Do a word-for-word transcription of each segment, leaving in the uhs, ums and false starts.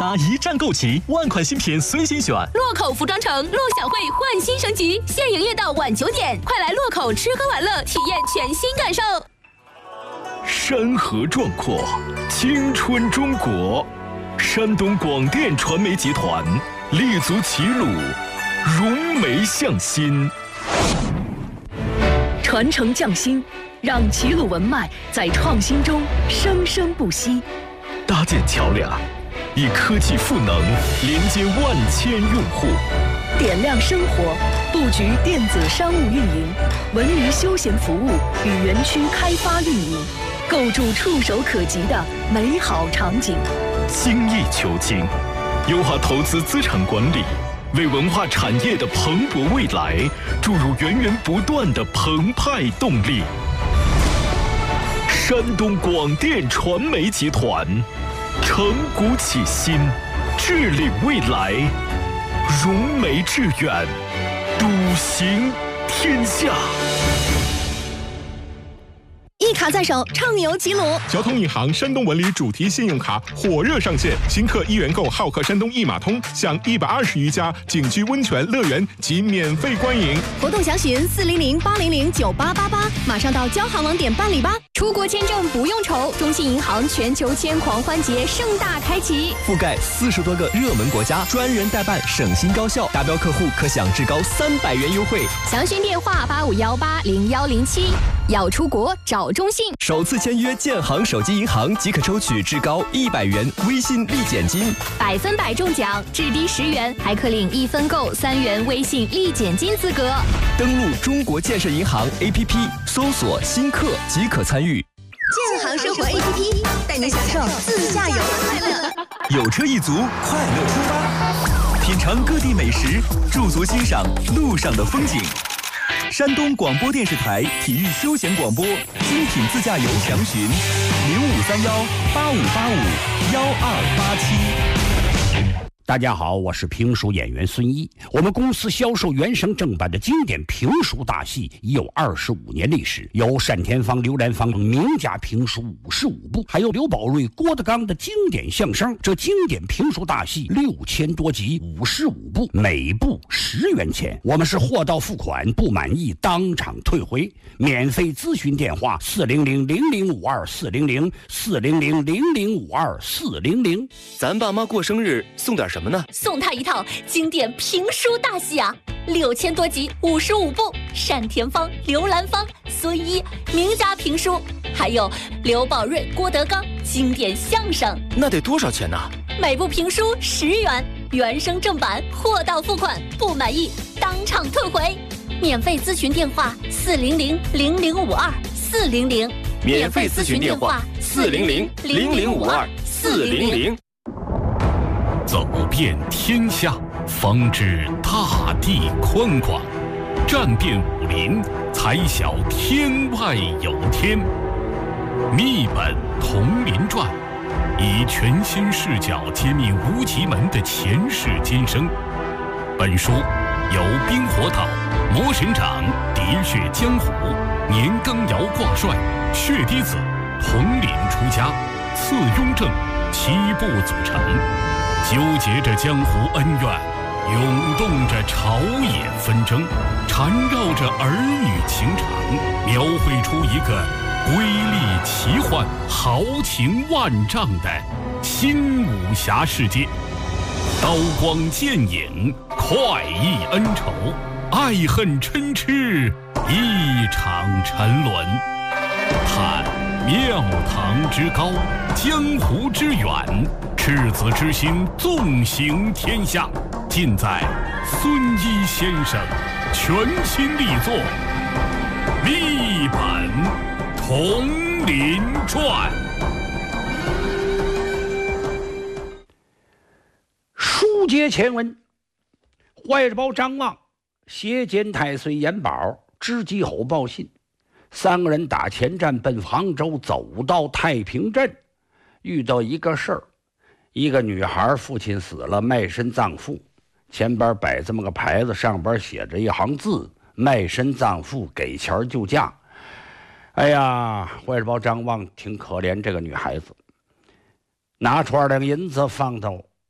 达一站购齐，万款新品随心选。 洛口服装城陆小慧焕新升级，现营业到晚九点，快来洛口吃喝玩乐，体验全新感受。 山河壮阔，青春中国。山东广电传媒集团立足齐鲁，融媒向新， 传承匠心，让齐鲁文脉在创新中生生不息。 搭建桥梁，以科技赋能连接万千用户。 点亮生活，布局电子商务运营、文娱休闲服务与园区开发运营，构筑触手可及的美好场景。 精益求精，优化投资资产管理，为文化产业的蓬勃未来注入源源不断的澎湃动力。山东广电传媒集团，承股启新，治理未来，融媒致远，笃行天下。 一卡在手，畅游齐鲁。 交通银行山东文旅主题信用卡火热上线，新客一元购好客山东一码通，享一百二十余家景区温泉乐园及免费观影。 活动详询四零零八零零九八八八，马上到交行网点办理吧。出国签证不用愁，中信银行全球签狂欢节盛大开启， 覆盖四十多个热门国家，专人代办，省心高效，达标客户可享至高三百元优惠。 详询电话八五幺八零幺零七。要出国找中信， 首次签约建行手机银行即可抽取至高一百元微信立减金， 百分百中奖，至低十元，还可领一分购三元微信立减金资格。 登录中国建设银行 A P P， 搜索新客即可参与。 建行生活 A P P 带你享受自驾游的快乐。 有车一族，快乐出发，品尝各地美食，驻足欣赏路上的风景。山东广播电视台体育休闲广播精品自驾游详询零五三幺八五八五幺二八七。 大家好，我是评书演员孙一。我们公司销售原声正版的经典评书大戏已有二十五年历史，有单田芳、刘兰芳等名家评书五十五部，还有刘宝瑞、郭德纲的经典相声。这经典评书大戏六千多集，五十五部，每部十元钱。我们是货到付款，不满意当场退回。免费咨询电话四零零零零五二四零零四零零零零五二四零零。 咱爸妈过生日送点什么呢？ 送他一套经典评书大戏啊，六千多集，五十五部，单田芳、刘兰芳、孙一名家评书，还有刘宝瑞、郭德纲经典相声。 那得多少钱呢？ 每部评书十元，原声正版，货到付款，不满意当场退回。免费咨询电话四零零零零五二四零零， 免费咨询电话四零零零零五二四零零。 走遍天下，方知大地宽广；战遍武林，才晓天外有天。密本同林传，以全新视角揭秘无极门的前世今生。本书由冰火岛、魔神掌、喋血江湖、年羹尧挂帅、血滴子、统领出家、次雍正七部组成，纠结着江湖恩怨，涌动着朝野纷争，缠绕着儿女情长，描绘出一个瑰丽奇幻、豪情万丈的新武侠世界。刀光剑影，快意恩仇，爱恨嗔痴，一场沉沦。探庙堂之高，江湖之远，赤子之心纵行天下，尽在孙一先生全新力作《密本同林传》。 书接前文，怀宝张望携监太岁严宝知机吼报信，三个人打前站奔杭州，走到太平镇，遇到一个事儿。一个女孩父亲死了，卖身葬父，前边摆这么个牌子，上边写着一行字：卖身葬父，给钱就嫁。哎呀，怀宝张望挺可怜这个女孩子，拿出二两银子放到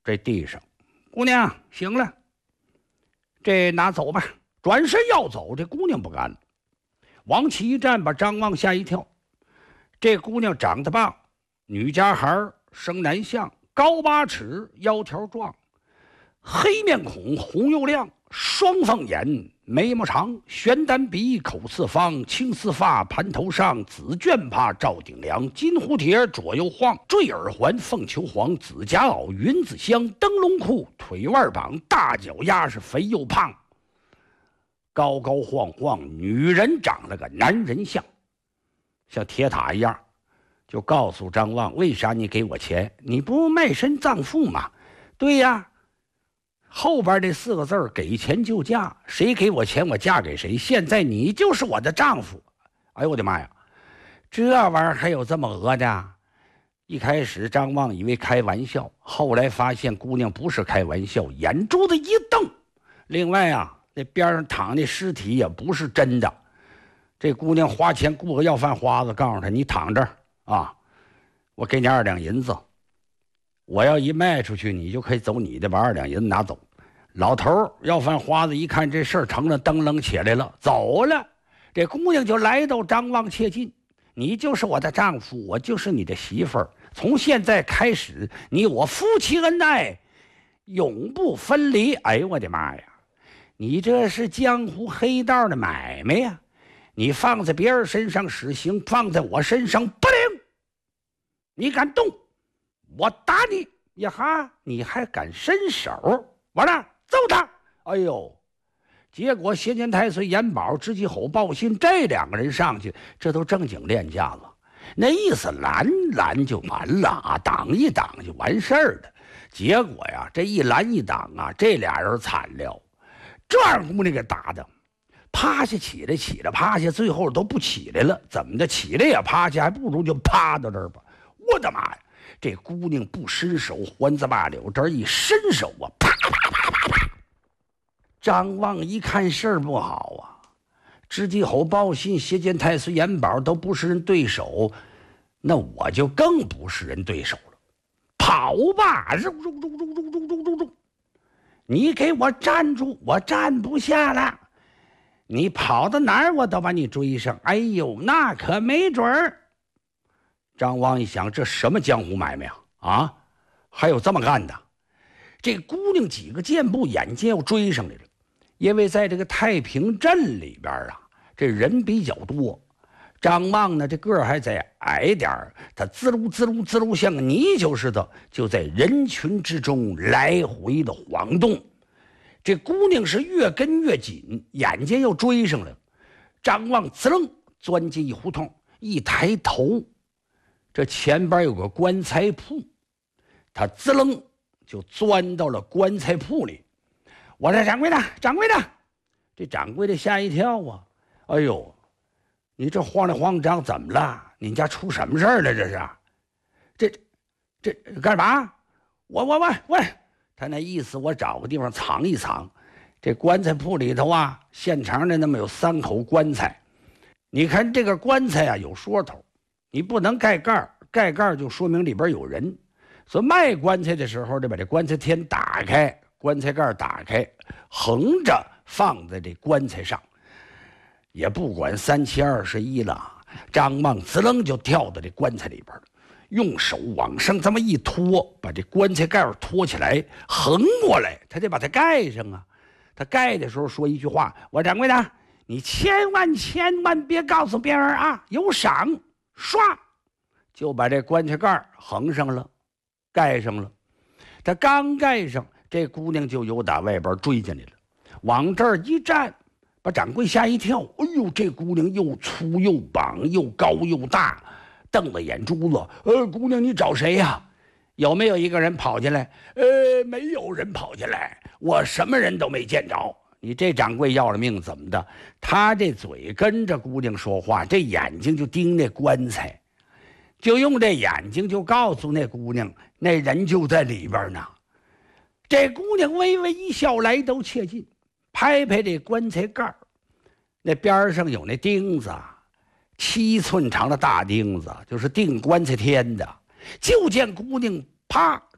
这地上，姑娘行了，这拿走吧。转身要走，这姑娘不干了，往起一站，把张望吓一跳。这姑娘长得棒，女家孩，生男相，高八尺，腰条壮，黑面孔，红又亮，双凤眼，眉毛长，悬丹鼻，口似方，青丝发，盘头上，紫绢帕罩顶梁，金蝴蝶左右晃，坠耳环，凤球黄，紫夹袄，云子香，灯笼裤，腿腕绑，大脚丫是肥又胖，高高晃晃，女人长了个男人相，像铁塔一样。就告诉张望，为啥你给我钱？你不卖身葬父吗？对呀，后边这四个字给钱就嫁，谁给我钱我嫁给谁，现在你就是我的丈夫。哎呦我的妈呀，这玩意儿还有这么讹的？一开始张望以为开玩笑，后来发现姑娘不是开玩笑，眼珠子一瞪。另外啊，那边上躺那尸体也不是真的。这姑娘花钱雇个要饭花子，告诉他你躺这儿啊，我给你二两银子，我要一卖出去，你就可以走你的，把二两银子拿走。老头要饭花子一看这事儿成了，噔楞起来了，走了。这姑娘就来到张望切近，你就是我的丈夫，我就是你的媳妇儿，从现在开始，你我夫妻恩爱，永不分离。哎呦我的妈呀，你这是江湖黑道的买卖呀！你放在别人身上使刑，放在我身上不灵。你敢动，我打你！呀哈，你还敢伸手？完了，揍他！哎呦，结果谢剑太岁、严宝、知机吼、报信这两个人上去，这都正经练架子，那意思拦拦就完了啊，挡一挡就完事儿了。结果呀，这一拦一挡啊，这俩人惨了，这二姑娘给打的。趴下起来，起来趴下，最后都不起来了。怎么的？起来也趴下，还不如就趴到这儿吧。我的妈呀！这姑娘不伸手，还子罢了，这一伸手啊，啪啪啪啪啪！张望一看事儿不好啊，知机吼、报信、谢剑太岁、严宝都不是人对手，那我就更不是人对手了。跑吧！肉肉肉肉肉肉肉肉肉！你给我站住！我站不下了。你跑到哪儿，我都把你追上。哎呦，那可没准儿。张望一想，这什么江湖买卖啊？啊，还有这么干的？这姑娘几个箭步，眼见要追上来了。因为在这个太平镇里边啊，这人比较多。张望呢，这个儿还在矮点儿，他滋噜滋噜滋噜像个泥鳅似的，就在人群之中来回的晃动。这姑娘是越跟越紧，眼睛又追上了。张望滋楞钻进一胡同，一抬头，这前边有个棺材铺，他滋楞就钻到了棺材铺里。我这掌柜的，掌柜的，这掌柜的吓一跳啊！哎呦，你这慌里慌张怎么了？你家出什么事儿了？这是？这这干嘛？我我我我。他那意思，我找个地方藏一藏。这棺材铺里头啊，现成的那么有三口棺材。你看这个棺材啊，有说头，你不能盖盖儿，盖盖儿就说明里边有人。所以卖棺材的时候，得把这棺材天打开，棺材盖打开，横着放在这棺材上。也不管三七二十一了，张望滋楞就跳到这棺材里边了。用手往上这么一拖，把这棺材盖拖起来，横过来，他得把它盖上啊。他盖的时候说一句话：“我掌柜的，你千万千万别告诉别人啊，有赏！”唰，就把这棺材盖横上了，盖上了。他刚盖上，这姑娘就由打外边追进来了，往这儿一站，把掌柜吓一跳。哎呦，这姑娘又粗又膀，又高又大。瞪了眼珠子，呃，姑娘，你找谁呀？有没有一个人跑进来？呃，没有人跑进来，我什么人都没见着。你这掌柜要了命怎么的？他这嘴跟着姑娘说话，这眼睛就盯那棺材，就用这眼睛就告诉那姑娘，那人就在里边呢。这姑娘微微一笑，来都切近，拍拍这棺材盖儿，那边上有那钉子。七寸长的大钉子，就是钉棺材天的。就见姑娘啪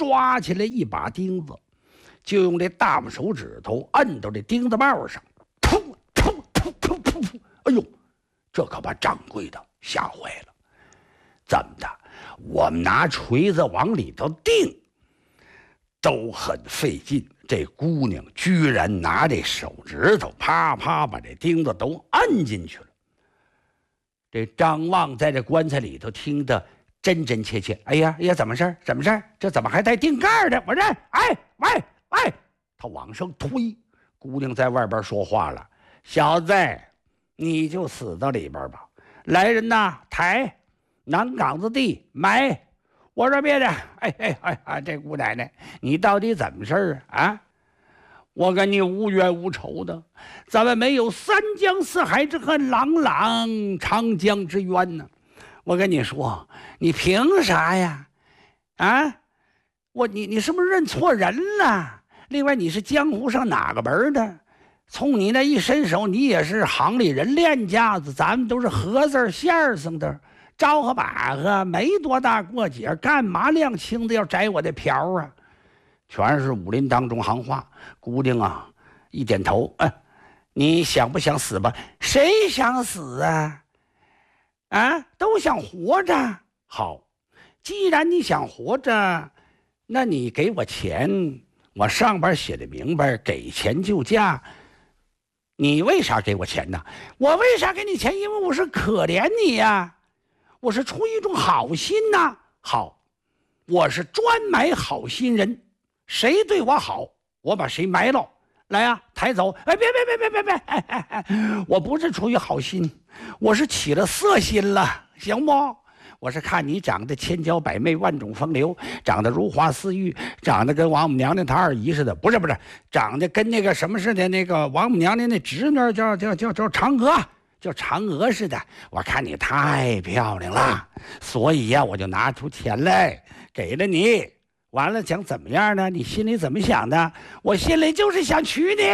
抓起来一把钉子，就用这大拇手指头摁到这钉子帽上，噗噗噗噗噗噗！哎呦，这可把掌柜的吓坏了。怎么的？我们拿锤子往里头钉，都很费劲。这姑娘居然拿这手指头啪啪把这钉子都摁进去了。这张望在这棺材里头听得真真切切。哎呀哎呀，怎么事怎么事这怎么还带钉盖的？我这哎喂喂，他往上推。姑娘在外边说话了：“小子，你就死到里边吧。来人呐，抬南岗子地埋。”我说别的，哎哎哎哎，这姑奶奶，你到底怎么事啊？啊，我跟你无冤无仇的，咱们没有三江四海之恨，朗朗长江之冤呢。我跟你说，你凭啥呀？啊，我你你是不是认错人了？另外，你是江湖上哪个门的？从你那一伸手，你也是行里人练家子，咱们都是合字线上的。招和把和没多大过节，干嘛亮青子要摘我的瓢啊？全是武林当中行话。姑娘啊，一点头，哎，你想不想死吧？谁想死啊？啊，都想活着。好，既然你想活着，那你给我钱，我上边写的明白，给钱就嫁。你为啥给我钱呢？我为啥给你钱？因为我是可怜你呀。我是出于一种好心呐、啊，好，我是专埋好心人，谁对我好，我把谁埋了。来啊，抬走！哎，别别别别别别！哎哎哎，我不是出于好心，我是起了色心了，行不？我是看你长得千娇百媚，万种风流，长得如花似玉，长得跟王母娘娘她二姨似的，不是不是，长得跟那个什么似的，那个王母娘娘那侄女叫叫叫叫嫦娥。叫嫦娥似的，我看你太漂亮了，所以呀、啊，我就拿出钱来给了你。完了，想怎么样呢？你心里怎么想的？我心里就是想娶你，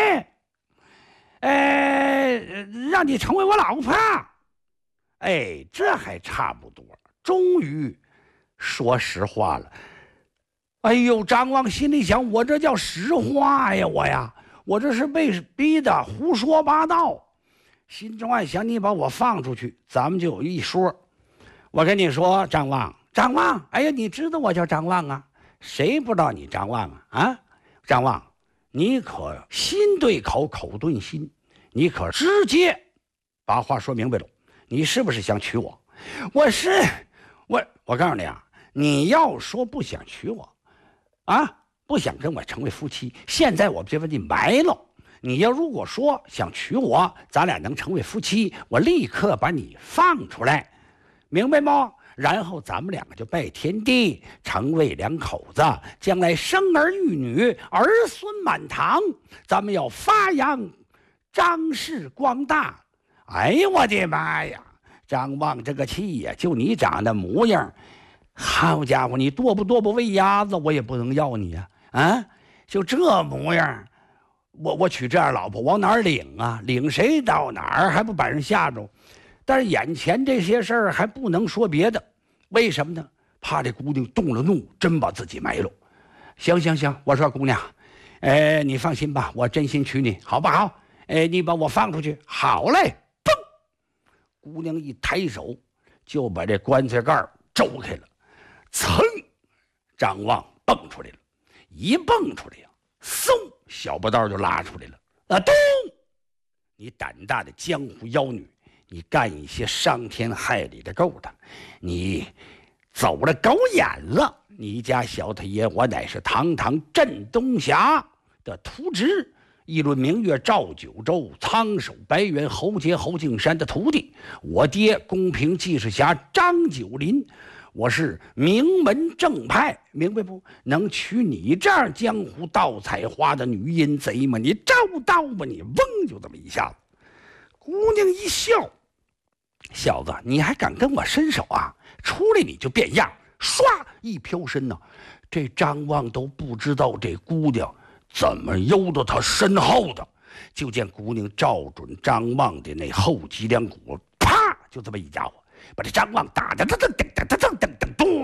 呃，让你成为我老婆。哎，这还差不多。终于说实话了。哎呦，张望心里想，我这叫实话呀，我呀，我这是被逼的胡说八道。心中暗想，你把我放出去，咱们就有一说。我跟你说，张望，张望，哎呀，你知道我叫张望啊？谁不知道你张望啊？啊，张望，你可心对口，口对心，你可直接把话说明白了。你是不是想娶我？我是，我我告诉你啊，你要说不想娶我，啊，不想跟我成为夫妻，现在我就把你埋了。你要如果说想娶我，咱俩能成为夫妻，我立刻把你放出来，明白吗？然后咱们两个就拜天地，成为两口子，将来生儿育女，儿孙满堂，咱们要发扬张氏光大。哎呀，我的妈呀！张望这个气呀，就你长得模样，好家伙，你剁不剁不喂鸭子，我也不能要你呀！啊，啊，就这模样。我我娶这样老婆往哪儿领啊？领谁到哪儿？还不把人吓着？但是眼前这些事儿还不能说别的，为什么呢？怕这姑娘动了怒，真把自己埋了。行行行，我说姑娘，哎，你放心吧，我真心娶你，好不好？哎，你把我放出去，好嘞！嘣，姑娘一抬手就把这棺材盖周开了，噌，张望蹦出来了，一蹦出来呀，嗖！小布刀就拉出来了啊！咚！你胆大的江湖妖女，你干一些伤天害理的勾当，你走了狗眼了！你家小太爷，我乃是堂堂镇东峡的徒侄，一轮明月照九州，苍手白猿侯杰侯敬山的徒弟。我爹公平济世侠张九龄。我是名门正派，明白不？能娶你这样江湖盗采花的女阴贼吗？你照刀吧，你嗡就这么一下子。姑娘一笑，小子，你还敢跟我伸手啊？出来你就变样，唰一飘身呢、啊，这张望都不知道这姑娘怎么悠到他身后的，就见姑娘照准张望的那后脊梁骨，啪就这么一家伙。把这张望打的噔噔噔噔噔噔噔咚，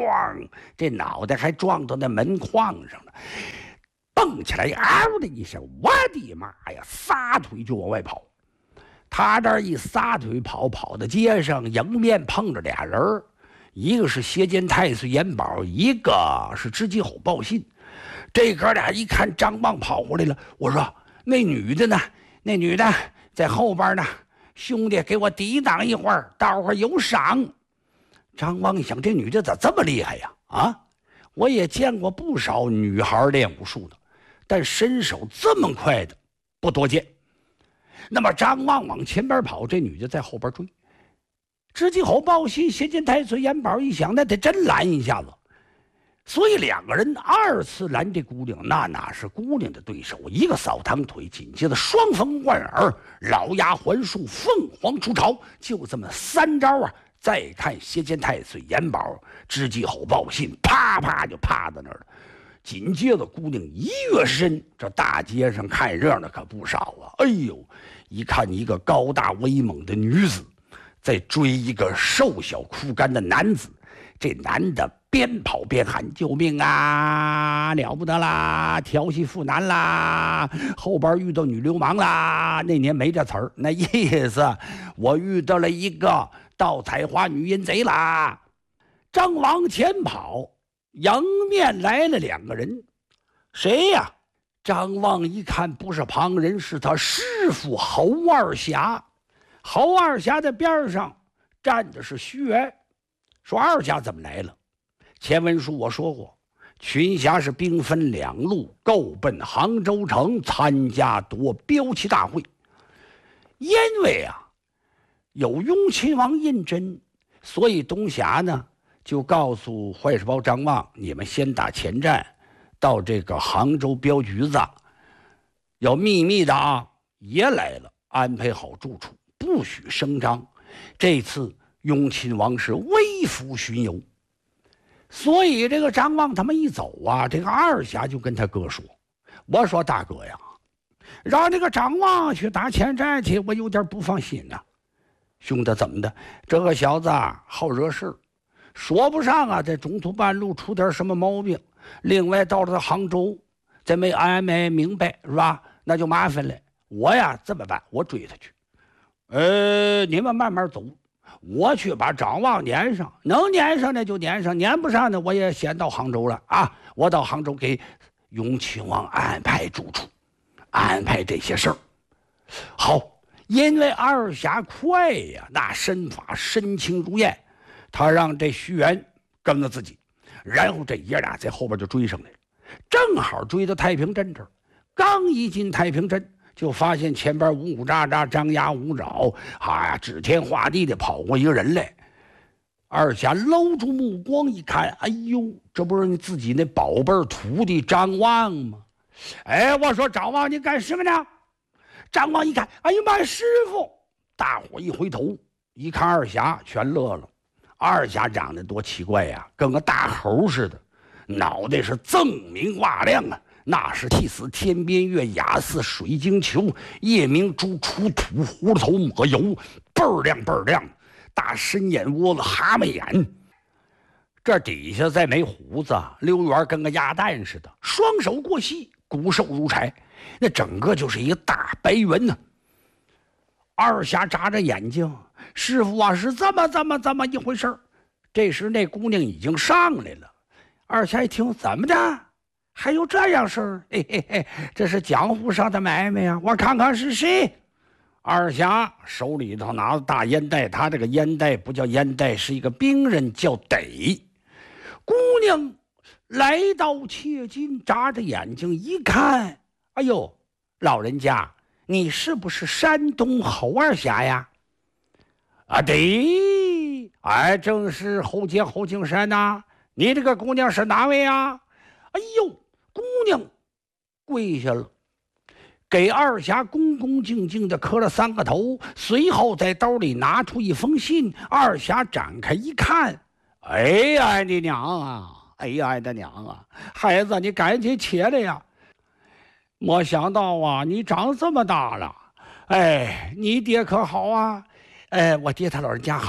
咣，这脑袋还撞到那门框上了，蹦起来，嗷的一声，我的妈呀，撒腿就往外跑。他这一撒腿跑，跑到街上，迎面碰着俩人，一个是斜肩太岁严宝，一个是知机吼报信。这哥俩一看张望跑过来了，我说那女的呢？那女的在后边呢，兄弟给我抵挡一会儿，待会儿有赏。张望一想，这女的咋这么厉害呀？啊，我也见过不少女孩练武术的，但身手这么快的不多见。那么张望往前边跑，这女的在后边追。知机吼报信，斜肩太岁严宝一想，那得真拦一下子。所以两个人二次拦这姑娘，那哪是姑娘的对手？一个扫堂腿，紧接着双风贯耳，老鸦还术，凤凰出巢，就这么三招啊！再看斜肩太岁严宝，知机吼报信，啪啪就趴在那儿了。紧接着姑娘一跃身，这大街上看热闹可不少啊！哎呦，一看一个高大威猛的女子在追一个瘦小枯干的男子，这男的边跑边喊救命啊，了不得啦，调戏妇男啦，后边遇到女流氓啦。那年没这词儿，那意思我遇到了一个盗采花女淫贼啦。正往前跑，迎面来了两个人，谁呀？张望一看，不是旁人，是他师傅侯二侠。侯二侠在边上站的是徐元，说二侠怎么来了？前文书我说过，群侠是兵分两路，够奔杭州城参加夺标旗大会。因为啊有雍亲王胤禛，所以东侠呢就告诉坏事包张望，你们先打前站，到这个杭州镖局子，要秘密的啊也来了，安排好住处，不许声张。这次雍亲王是微服巡游，所以这个张望他们一走啊，这个二侠就跟他哥说，我说大哥呀，让这个张望去打前站去，我有点不放心呐、啊。兄弟怎么的？这个小子好惹事，说不上啊，在中途半路出点什么毛病，另外到了杭州再没安排明白，是吧？那就麻烦了。我呀这么办，我追他去。呃，你们慢慢走，我去把张望撵上，能撵上呢就撵上，撵不上呢我也先到杭州了啊！我到杭州给雍亲王安排住处，安排这些事儿。好，因为二侠快呀，那身法身轻如燕，他让这徐元跟了自己，然后这爷俩在后边就追上来了，正好追到太平镇这儿。刚一进太平镇，就发现前边五五喳喳，张牙舞爪，啊，指天画地的跑过一个人来。二侠搂住目光一看，哎呦，这不是你自己那宝贝徒弟张望吗？哎，我说张望，你干什么呢？张望一看，哎呀妈，师傅！大伙一回头一看，二侠全乐了。二侠长得多奇怪呀、啊，跟个大猴似的，脑袋是锃明瓦亮啊。那是气死天边月，雅似水晶球，夜明珠出土，葫芦头抹油，倍儿亮倍儿亮，大深眼窝子，蛤蟆眼，这底下再没胡子，溜圆跟个鸭蛋似的，双手过膝，骨瘦如柴，那整个就是一个大白猿呢。二侠眨着眼睛，师傅啊，是这么这么这么一回事。这时那姑娘已经上来了，二侠一听，怎么的？还有这样事儿？嘿嘿嘿，这是江湖上的买卖呀！我看看是谁。二侠手里头拿着大烟袋，他这个烟袋不叫烟袋，是一个兵刃，叫得。姑娘来到切近，眨着眼睛一看，哎呦，老人家，你是不是山东侯二侠呀？啊，对，哎，正是侯杰侯敬山呐、啊。你这个姑娘是哪位啊？哎呦！姑娘跪下了，给二侠恭恭敬敬地磕了三个头，随后在兜里拿出一封信。二侠展开一看，哎呀，俺的娘啊！哎呀，俺的娘啊！孩子，你赶紧起来呀！没想到啊，你长这么大了，哎，你爹可好啊？哎，我爹他老人家好。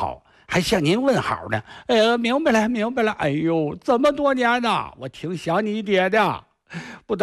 还向您问好呢。呃，明白了，明白了。哎呦，这么多年呐，我挺想你爹的，不但